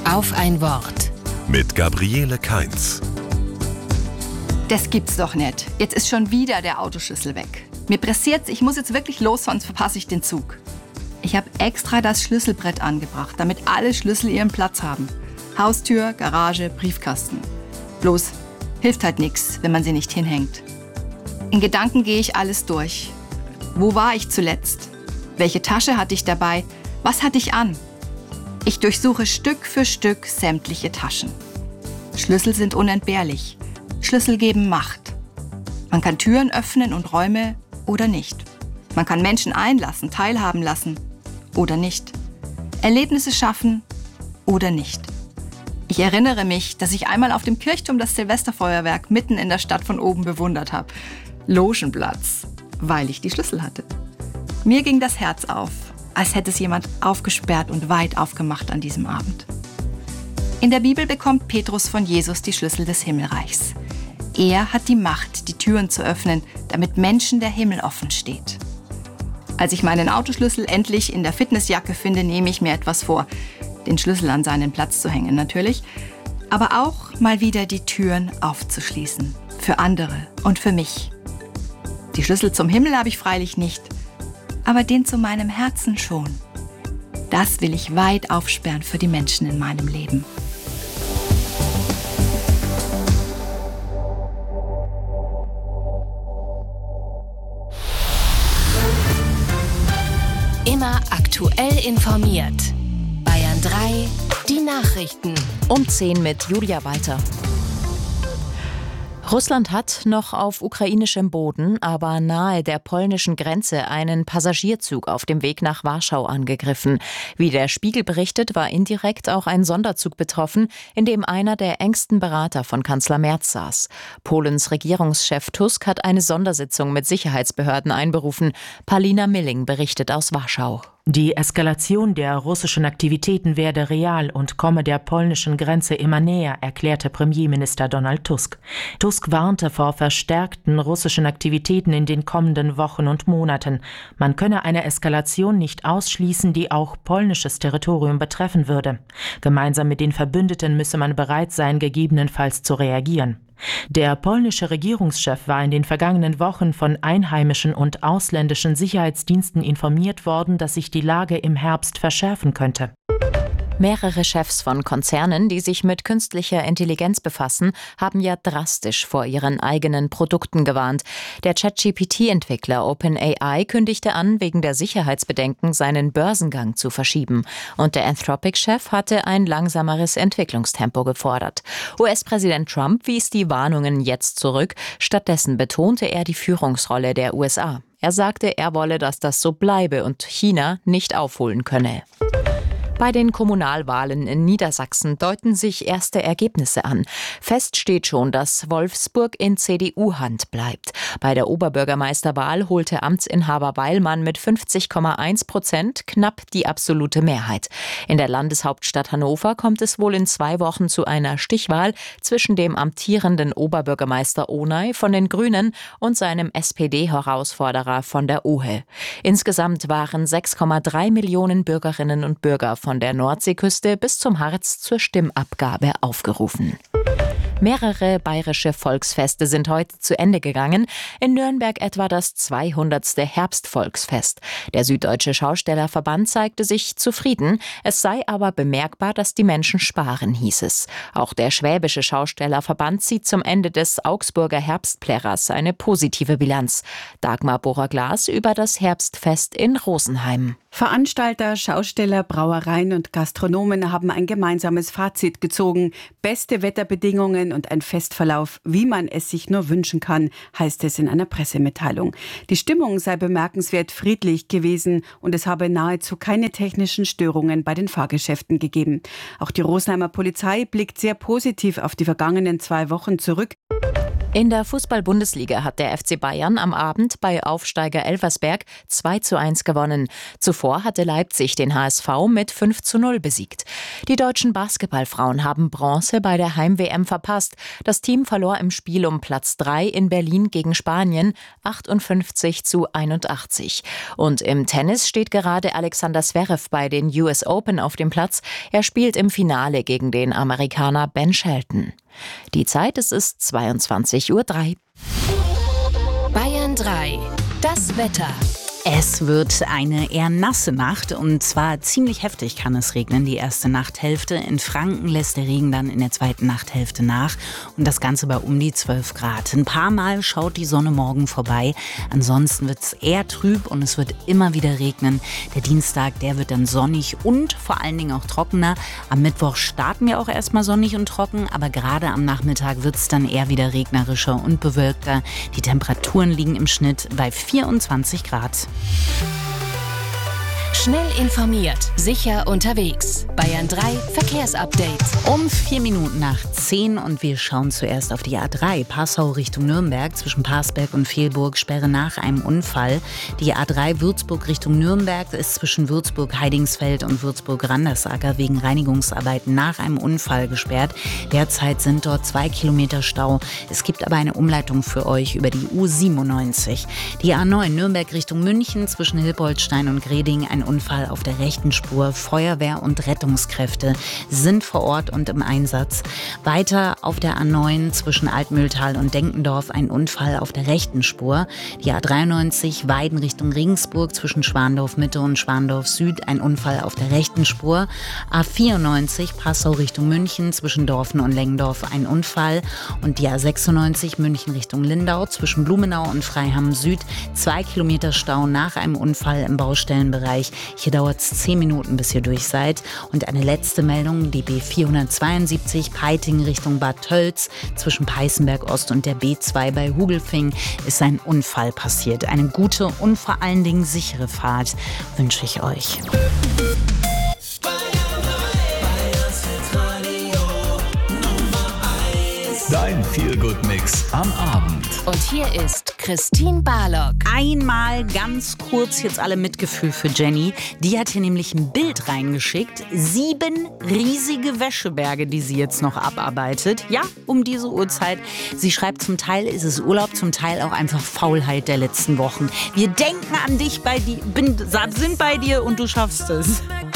Auf ein Wort. Mit Gabriele Kainz. Das gibt's doch nicht. Jetzt ist schon wieder der Autoschlüssel weg. Mir pressiert's, ich muss jetzt wirklich los, sonst verpasse ich den Zug. Ich habe extra das Schlüsselbrett angebracht, damit alle Schlüssel ihren Platz haben. Haustür, Garage, Briefkasten. Bloß hilft halt nichts, wenn man sie nicht hinhängt. In Gedanken gehe ich alles durch. Wo war ich zuletzt? Welche Tasche hatte ich dabei? Was hatte ich an? Ich durchsuche Stück für Stück sämtliche Taschen. Schlüssel sind unentbehrlich. Schlüssel geben Macht. Man kann Türen öffnen und Räume oder nicht. Man kann Menschen einlassen, teilhaben lassen oder nicht. Erlebnisse schaffen oder nicht. Ich erinnere mich, dass ich einmal auf dem Kirchturm das Silvesterfeuerwerk mitten in der Stadt von oben bewundert habe. Logenplatz, weil ich die Schlüssel hatte. Mir ging das Herz auf, als hätte es jemand aufgesperrt und weit aufgemacht an diesem Abend. In der Bibel bekommt Petrus von Jesus die Schlüssel des Himmelreichs. Er hat die Macht, die Türen zu öffnen, damit Menschen der Himmel offen steht. Als ich meinen Autoschlüssel endlich in der Fitnessjacke finde, nehme ich mir etwas vor. Den Schlüssel an seinen Platz zu hängen natürlich, aber auch mal wieder die Türen aufzuschließen. Für andere und für mich. Die Schlüssel zum Himmel habe ich freilich nicht, aber den zu meinem Herzen schon. Das will ich weit aufsperren für die Menschen in meinem Leben. Immer aktuell informiert. Bayern 3, die Nachrichten. Um 10 mit Julia Walter. Russland hat noch auf ukrainischem Boden, aber nahe der polnischen Grenze einen Passagierzug auf dem Weg nach Warschau angegriffen. Wie der Spiegel berichtet, war indirekt auch ein Sonderzug betroffen, in dem einer der engsten Berater von Kanzler Merz saß. Polens Regierungschef Tusk hat eine Sondersitzung mit Sicherheitsbehörden einberufen. Palina Milling berichtet aus Warschau. Die Eskalation der russischen Aktivitäten werde real und komme der polnischen Grenze immer näher, erklärte Premierminister Donald Tusk. Tusk warnte vor verstärkten russischen Aktivitäten in den kommenden Wochen und Monaten. Man könne eine Eskalation nicht ausschließen, die auch polnisches Territorium betreffen würde. Gemeinsam mit den Verbündeten müsse man bereit sein, gegebenenfalls zu reagieren. Der polnische Regierungschef war in den vergangenen Wochen von einheimischen und ausländischen Sicherheitsdiensten informiert worden, dass sich die Lage im Herbst verschärfen könnte. Mehrere Chefs von Konzernen, die sich mit künstlicher Intelligenz befassen, haben ja drastisch vor ihren eigenen Produkten gewarnt. Der ChatGPT-Entwickler OpenAI kündigte an, wegen der Sicherheitsbedenken seinen Börsengang zu verschieben. Und der Anthropic-Chef hatte ein langsameres Entwicklungstempo gefordert. US-Präsident Trump wies die Warnungen jetzt zurück. Stattdessen betonte er die Führungsrolle der USA. Er sagte, er wolle, dass das so bleibe und China nicht aufholen könne. Bei den Kommunalwahlen in Niedersachsen deuten sich erste Ergebnisse an. Fest steht schon, dass Wolfsburg in CDU-Hand bleibt. Bei der Oberbürgermeisterwahl holte Amtsinhaber Weilmann mit 50,1% knapp die absolute Mehrheit. In der Landeshauptstadt Hannover kommt es wohl in 2 Wochen zu einer Stichwahl zwischen dem amtierenden Oberbürgermeister Ohney von den Grünen und seinem SPD-Herausforderer von der OHE. Insgesamt waren 6,3 Millionen Bürgerinnen und Bürger von der Nordseeküste bis zum Harz zur Stimmabgabe aufgerufen. Mehrere bayerische Volksfeste sind heute zu Ende gegangen. In Nürnberg etwa das 200. Herbstvolksfest. Der Süddeutsche Schaustellerverband zeigte sich zufrieden. Es sei aber bemerkbar, dass die Menschen sparen, hieß es. Auch der Schwäbische Schaustellerverband zieht zum Ende des Augsburger Herbstplärrers eine positive Bilanz. Dagmar Bohrer-Glas über das Herbstfest in Rosenheim. Veranstalter, Schausteller, Brauereien und Gastronomen haben ein gemeinsames Fazit gezogen. Beste Wetterbedingungen und ein Festverlauf, wie man es sich nur wünschen kann, heißt es in einer Pressemitteilung. Die Stimmung sei bemerkenswert friedlich gewesen und es habe nahezu keine technischen Störungen bei den Fahrgeschäften gegeben. Auch die Rosenheimer Polizei blickt sehr positiv auf die vergangenen 2 Wochen zurück. In der Fußball-Bundesliga hat der FC Bayern am Abend bei Aufsteiger Elversberg 2:1 gewonnen. Zuvor hatte Leipzig den HSV mit 5:0 besiegt. Die deutschen Basketballfrauen haben Bronze bei der Heim-WM verpasst. Das Team verlor im Spiel um Platz 3 in Berlin gegen Spanien 58:81. Und im Tennis steht gerade Alexander Zverev bei den US Open auf dem Platz. Er spielt im Finale gegen den Amerikaner Ben Shelton. Die Zeit, es ist 22:03 Uhr. Bayern 3. Das Wetter. Es wird eine eher nasse Nacht und zwar ziemlich heftig kann es regnen, die erste Nachthälfte. In Franken lässt der Regen dann in der zweiten Nachthälfte nach und das Ganze bei um die 12 Grad. Ein paar Mal schaut die Sonne morgen vorbei, ansonsten wird es eher trüb und es wird immer wieder regnen. Der Dienstag, der wird dann sonnig und vor allen Dingen auch trockener. Am Mittwoch starten wir auch erstmal sonnig und trocken, aber gerade am Nachmittag wird es dann eher wieder regnerischer und bewölkter. Die Temperaturen liegen im Schnitt bei 24 Grad. Schnell informiert, sicher unterwegs. Bayern 3 Verkehrsupdate. Um 4 Minuten nach 10 und wir schauen zuerst auf die A3 Passau Richtung Nürnberg. Zwischen Parsberg und Vehlburg Sperre nach einem Unfall. Die A3 Würzburg Richtung Nürnberg ist zwischen Würzburg-Heidingsfeld und Würzburg-Randersacker wegen Reinigungsarbeiten nach einem Unfall gesperrt. Derzeit sind dort 2 Kilometer Stau. Es gibt aber eine Umleitung für euch über die U97. Die A9 Nürnberg Richtung München zwischen Hilpoltstein und Greding ein Unfall auf der rechten Spur. Feuerwehr und Rettungskräfte sind vor Ort und im Einsatz. Weiter auf der A9 zwischen Altmühltal und Denkendorf ein Unfall auf der rechten Spur. Die A93 Weiden Richtung Regensburg zwischen Schwandorf Mitte und Schwandorf Süd ein Unfall auf der rechten Spur. A94 Passau Richtung München zwischen Dorfen und Lengendorf ein Unfall. Und die A96 München Richtung Lindau zwischen Blumenau und Freiham Süd 2 Kilometer Stau nach einem Unfall im Baustellenbereich. Hier dauert es 10 Minuten, bis ihr durch seid. Und eine letzte Meldung, die B472 Peiting Richtung Bad Tölz zwischen Peißenberg Ost und der B2 bei Hugelfing ist ein Unfall passiert. Eine gute und vor allen Dingen sichere Fahrt wünsche ich euch. Dein Feel-Good-Mix am Abend. Und hier ist Christine Barlock. Einmal ganz kurz jetzt alle Mitgefühl für Jenny. Die hat hier nämlich ein Bild reingeschickt. 7 riesige Wäscheberge, die sie jetzt noch abarbeitet. Ja, um diese Uhrzeit. Sie schreibt, zum Teil ist es Urlaub, zum Teil auch einfach Faulheit der letzten Wochen. Wir denken an dich, sind bei dir und du schaffst es.